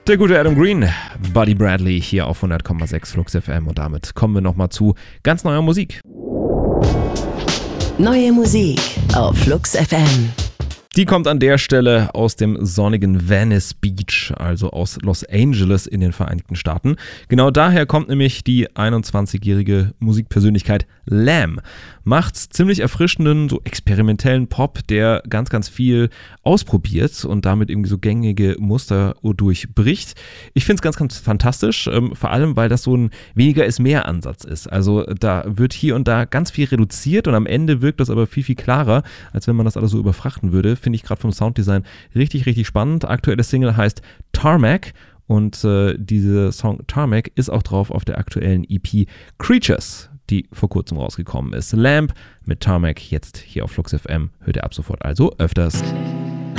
Der gute Adam Green, Buddy Bradley hier auf 100,6 Flux FM und damit kommen wir nochmal zu ganz neuer Musik. Neue Musik auf Flux FM. Die kommt an der Stelle aus dem sonnigen Venice Beach, also aus Los Angeles in den Vereinigten Staaten. Genau daher kommt nämlich die 21-jährige Musikpersönlichkeit Lamb. Macht ziemlich erfrischenden, so experimentellen Pop, der ganz, ganz viel ausprobiert und damit irgendwie so gängige Muster durchbricht. Ich finde es ganz, ganz fantastisch, vor allem, weil das so ein weniger ist mehr Ansatz ist. Also da wird hier und da ganz viel reduziert und am Ende wirkt das aber viel, viel klarer, als wenn man das alles so überfrachten würde. Finde ich gerade vom Sounddesign richtig, richtig spannend. Aktuelle Single heißt Tarmac und diese Song Tarmac ist auch drauf auf der aktuellen EP Creatures, die vor kurzem rausgekommen ist. Lamb mit Tarmac jetzt hier auf Flux FM. Hört ihr ab sofort also öfters.